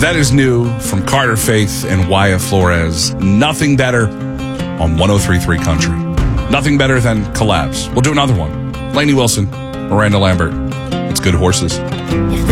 That is new from Carter Faith and Waya Flores. Nothing better on 103.3 Country. Nothing better than Collabs. We'll do another one. Lainey Wilson, Miranda Lambert. It's Good Horses.